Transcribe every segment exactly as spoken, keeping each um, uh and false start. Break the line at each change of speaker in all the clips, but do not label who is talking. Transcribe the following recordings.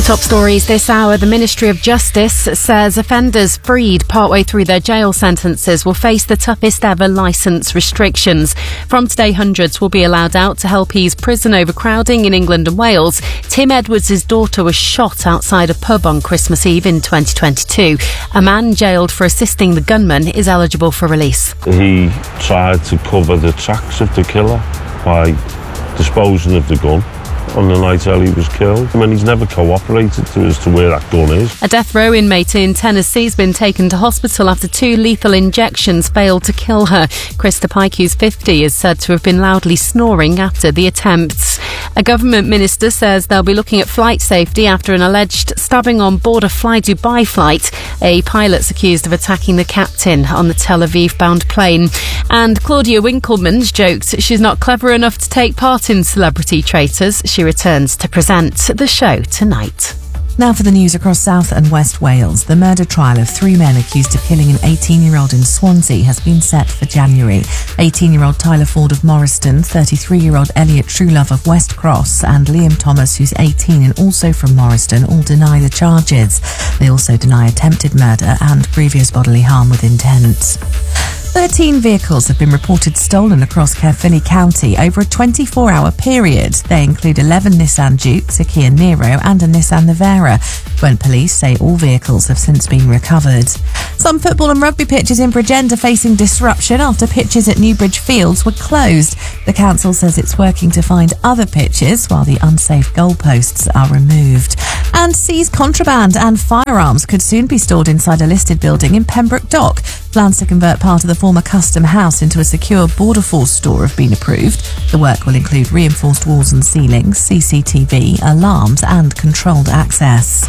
Top stories this hour. The Ministry of Justice says offenders freed partway through their jail sentences will face the toughest ever licence restrictions. From today, hundreds will be allowed out to help ease prison overcrowding in England and Wales. Tim Edwards' daughter was shot outside a pub on Christmas Eve in twenty twenty-two. A man jailed for assisting the gunman is eligible for release.
He tried to cover the tracks of the killer by disposing of the gun on the night Ellie was killed. I mean, he's never cooperated to, as to where that gun is.
A death row inmate in Tennessee has been taken to hospital after two lethal injections failed to kill her. Krista Pike, who's fifty, is said to have been loudly snoring after the attempts. A government minister says they'll be looking at flight safety after an alleged stabbing on board a Fly Dubai flight. A pilot's accused of attacking the captain on the Tel Aviv-bound plane. And Claudia Winkleman's joked she's not clever enough to take part in Celebrity Traitors. She returns to present the show tonight.
Now for the news across South and West Wales. The murder trial of three men accused of killing an eighteen-year-old in Swansea has been set for January. eighteen-year-old Tyler Ford of Morriston, thirty-three-year-old Elliot Truelove of West Cross and Liam Thomas, who's eighteen and also from Morriston, all deny the charges. They also deny attempted murder and previous bodily harm with intent. thirteen vehicles have been reported stolen across Caerphilly County over a twenty-four hour period. They include eleven Nissan Dukes, a Kia Niro and a Nissan Navara. When police say all vehicles have since been recovered. Some football and rugby pitches in Bridgend are facing disruption after pitches at Newbridge Fields were closed. The council says it's working to find other pitches while the unsafe goalposts are removed. And seized contraband and firearms could soon be stored inside a listed building in Pembroke Dock. Plans to convert part of the former Custom House into a secure Border Force store have been approved. The work will include reinforced walls and ceilings, C C T V, alarms and controlled access.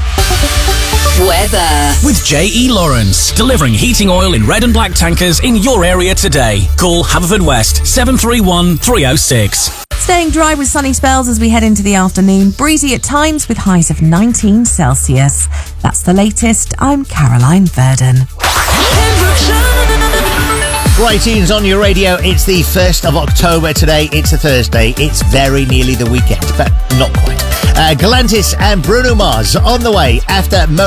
Weather. With J E Lawrence, delivering heating oil in red and black tankers in your area today. Call Haverfordwest seven three one, three oh six.
Staying dry with sunny spells as we head into the afternoon. Breezy at times with highs of nineteen Celsius. That's the latest. I'm Caroline Verdon.
Great tunes on your radio. It's the first of October today. It's a Thursday. It's very nearly the weekend, but not quite. Uh, Galantis and Bruno Mars on the way after... Mo-